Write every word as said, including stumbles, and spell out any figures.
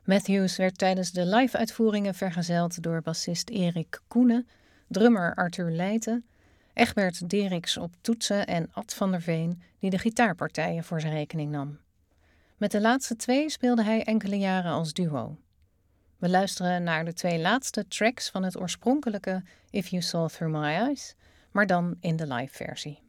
Matthews werd tijdens de live-uitvoeringen vergezeld door bassist Erik Koenen, drummer Arthur Leijten, Egbert Deriks op toetsen en Ad van der Veen, die de gitaarpartijen voor zijn rekening nam. Met de laatste twee speelde hij enkele jaren als duo. We luisteren naar de twee laatste tracks van het oorspronkelijke If You Saw Through My Eyes, maar dan in de live versie.